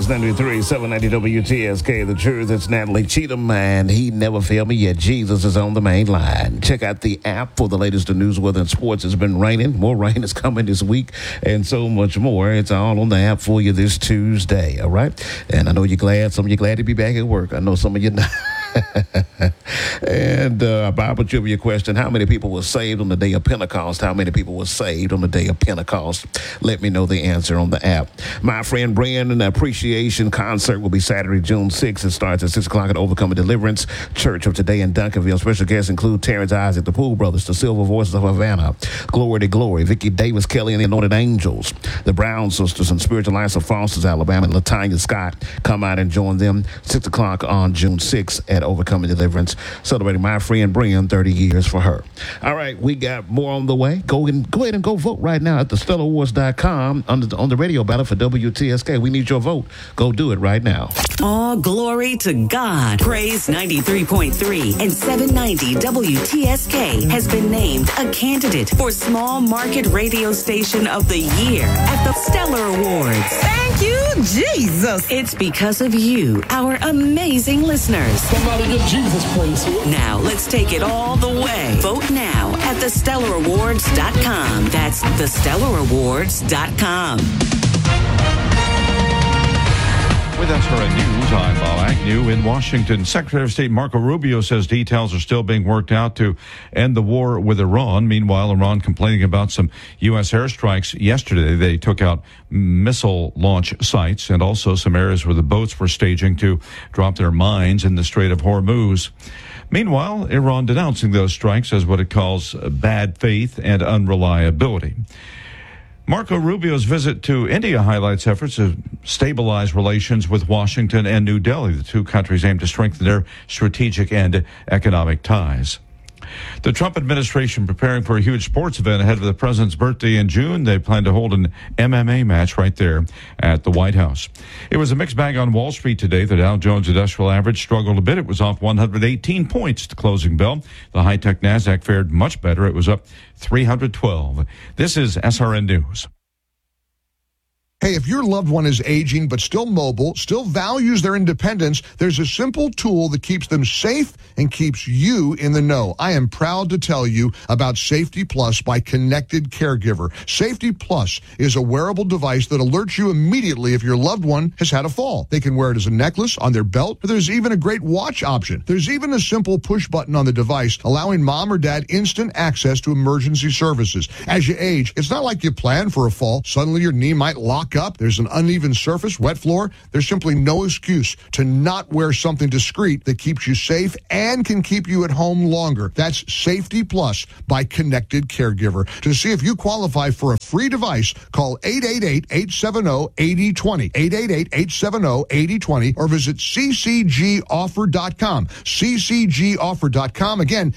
Praise 93, 790 WTSK. The truth, it's Natalie Cheatham, and he never failed me yet. Jesus is on the main line. Check out the app for the latest in news, weather, and sports. It's been raining. More rain is coming this week, and so much more. It's all on the app for you this Tuesday, all right? And I know you're glad. Some of you glad to be back at work. I know some of you not. And Bible trivia question: how many people were saved on the day of Pentecost? How many people were saved on the day of Pentecost? Let me know the answer on the app. My friend Brandon, the appreciation concert will be Saturday, June 6th. It starts at 6 o'clock at Overcoming Deliverance Church of Today in Duncanville. Special guests include Terrence Isaac, the Poole Brothers, the Silver Voices of Havana, Glory to Glory, Vicki Davis Kelly and the Anointed Angels, the Brown Sisters, and Spiritual Alliance of Foster's, Alabama, and LaTanya Scott. Come out and join them 6 o'clock on June 6th at Overcoming Deliverance, celebrating my friend Brian, 30 years for her. All right, we got more on the way. Go ahead and go vote right now at thestellarawards.com on the radio ballot for WTSK. We need your vote. Go do it right now. All glory to God. Praise 93.3 and 790 WTSK has been named a candidate for Small Market Radio Station of the Year at the Stellar Awards. Thank you, Jesus. It's because of you, our amazing listeners. Somebody give Jesus praise. Now, let's take it all the way. Vote now at thestellarawards.com. That's thestellarawards.com. With SRN News, I'm Bob Agnew in Washington. Secretary of State Marco Rubio says details are still being worked out to end the war with Iran. Meanwhile, Iran complaining about some U.S. airstrikes yesterday. They took out missile launch sites and also some areas where the boats were staging to drop their mines in the Strait of Hormuz. Meanwhile, Iran denouncing those strikes as what it calls bad faith and unreliability. Marco Rubio's visit to India highlights efforts to stabilize relations with Washington and New Delhi. The two countries aim to strengthen their strategic and economic ties. The Trump administration preparing for a huge sports event ahead of the president's birthday in June. They plan to hold an MMA match right there at the White House. It was a mixed bag on Wall Street today. The Dow Jones Industrial Average struggled a bit. It was off 118 points at the closing bell. The high-tech NASDAQ fared much better. It was up 312. This is SRN News. Hey, if your loved one is aging but still mobile, still values their independence, there's a simple tool that keeps them safe and keeps you in the know. I am proud to tell you about Safety Plus by Connected Caregiver. Safety Plus is a wearable device that alerts you immediately if your loved one has had a fall. They can wear it as a necklace, on their belt, or there's even a great watch option. There's even a simple push button on the device allowing mom or dad instant access to emergency services. As you age, it's not like you plan for a fall. Suddenly your knee might lock up. There's an uneven surface, wet floor. There's simply no excuse to not wear something discreet that keeps you safe and can keep you at home longer. That's Safety Plus by Connected Caregiver. To see if you qualify for a free device, call 888-870-8020, 888-870-8020, or visit ccgoffer.com, ccgoffer.com. Again,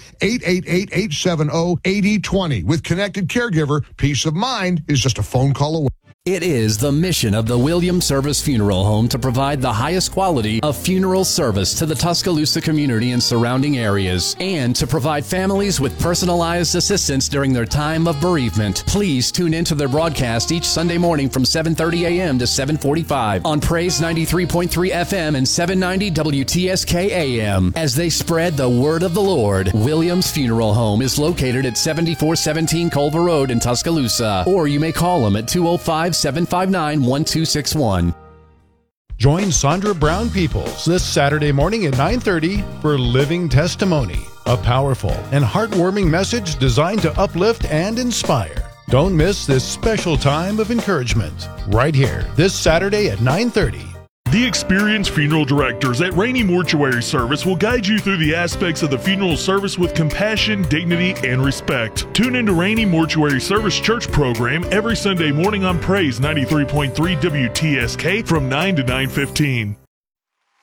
888-870-8020. With Connected Caregiver, peace of mind is just a phone call away. It is the mission of the Williams Service Funeral Home to provide the highest quality of funeral service to the Tuscaloosa community and surrounding areas, and to provide families with personalized assistance during their time of bereavement. Please tune into their broadcast each Sunday morning from 7:30 a.m. to 7:45 on Praise 93.3 FM and 790 WTSK AM as they spread the word of the Lord. Williams Funeral Home is located at 7417 Culver Road in Tuscaloosa, or you may call them at 205-759-1261. Join Sandra Brown Peoples this Saturday morning at 9:30 for Living Testimony, a powerful and heartwarming message designed to uplift and inspire. Don't miss this special time of encouragement right here this Saturday at 9:30. The experienced funeral directors at Rainey Mortuary Service will guide you through the aspects of the funeral service with compassion, dignity, and respect. Tune into Rainey Mortuary Service Church program every Sunday morning on Praise 93.3 WTSK from 9 to 9:15.